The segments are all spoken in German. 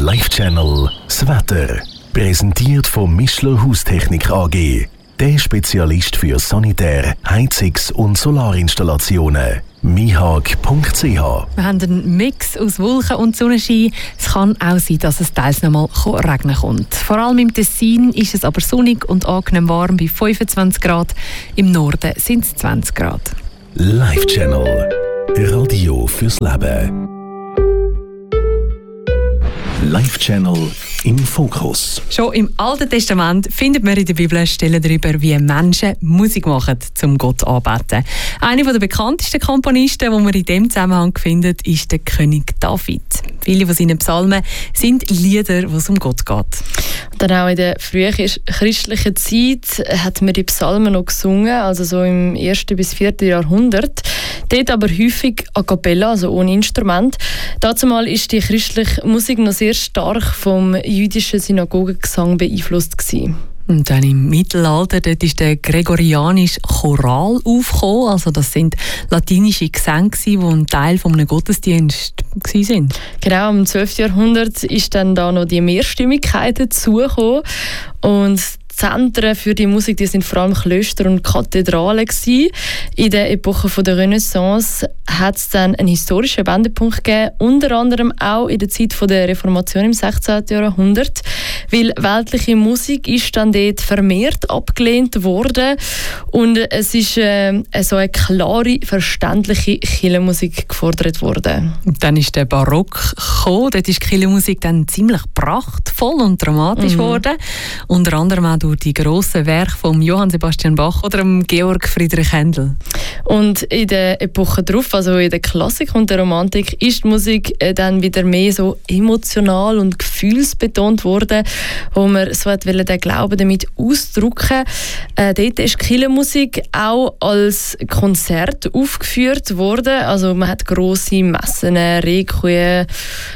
Live-Channel das Wetter. Präsentiert von Mischler Haustechnik AG. Der Spezialist für Sanitär-, Heizungs- und Solarinstallationen. mihag.ch. Wir haben einen Mix aus Wolken und Sonnenschein. Es kann auch sein, dass es teils noch mal regnen kommt. Vor allem im Tessin ist es aber sonnig und angenehm warm bei 25 Grad. Im Norden sind es 20 Grad. Live-Channel. Radio fürs Leben. Live-Channel im Fokus. Schon im Alten Testament findet man in der Bibel Stellen darüber, wie Menschen Musik machen, um Gott anzubeten. Einer der bekanntesten Komponisten, die man in diesem Zusammenhang findet, ist der König David. Viele von seinen Psalmen sind Lieder, wo es um Gott geht. Dann auch in der frühen christlichen Zeit hat man die Psalmen noch gesungen, also so im 1. bis 4. Jahrhundert. Dort aber häufig a cappella, also ohne Instrument. Dazumal ist die christliche Musik noch sehr stark vom jüdischen Synagogengesang beeinflusst gewesen. Und dann im Mittelalter, dort ist der gregorianische Choral aufgekommen. Also das sind latinische Gesänge, die ein Teil eines Gottesdienstes waren. Genau, im 12. Jahrhundert ist dann da noch die Mehrstimmigkeit dazugekommen. Und Zentren für die Musik, die sind vor allem Klöster und Kathedralen gewesen. In der Epoche der Renaissance hat es dann einen historischen Wendepunkt gegeben, unter anderem auch in der Zeit der Reformation im 16. Jahrhundert, weil weltliche Musik ist dann dort vermehrt abgelehnt worden und es ist so eine klare, verständliche Kirchenmusik gefordert worden. Und dann ist der Barock gekommen. Dort ist die Kirchenmusik dann ziemlich prachtvoll und dramatisch geworden. Unter anderem auch durch die grossen Werke von Johann Sebastian Bach oder Georg Friedrich Händel. Und in der Epoche darauf, also in der Klassik und der Romantik, ist die Musik dann wieder mehr so emotional und gefühlsbetont worden, wo man so den Glauben damit ausdrücken. Dort ist die Kirchenmusik auch als Konzert aufgeführt worden. Also man hat grosse Messen, Requiem,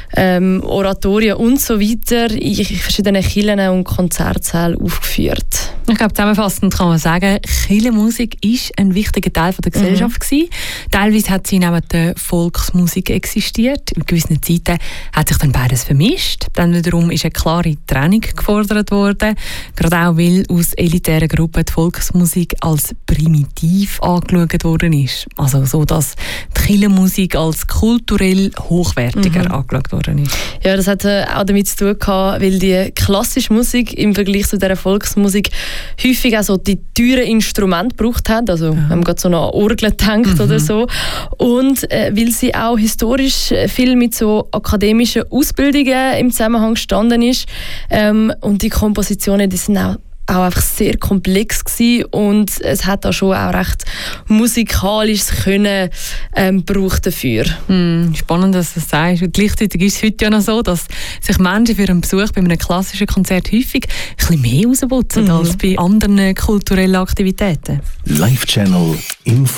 Oratorien und so weiter in verschiedenen Kirchen und Konzertsälen aufgeführt. Ich glaube, zusammenfassend kann man sagen, Kirchenmusik ist ein wichtiger Teil der Gesellschaft gewesen. Teilweise hat sie neben der Volksmusik existiert. In gewissen Zeiten hat sich dann beides vermischt. Dann wiederum ist eine klare Trennung gefordert worden. Gerade auch, weil aus elitären Gruppen die Volksmusik als primitiv angeschaut worden ist. Also so, dass die Kirchenmusik als kulturell hochwertiger angeschaut worden ist. Ja, das hat auch damit zu tun gehabt, weil die klassische Musik im Vergleich zu der Volksmusik häufig auch so die teuren Instrumente gebraucht hat. Also wenn man gerade so an Orgeln denkt oder so. Und weil sie auch historisch viel mit so akademischen Ausbildungen im Zusammenhang gestanden ist. Und die Kompositionen, die sind auch einfach sehr komplex gewesen und es hat da schon auch recht musikalisches Können gebraucht dafür. Spannend, dass du das sagst. Und gleichzeitig ist es heute ja noch so, dass sich Menschen für einen Besuch bei einem klassischen Konzert häufig ein bisschen mehr rausputzen als bei anderen kulturellen Aktivitäten. Live-Channel im Fokus.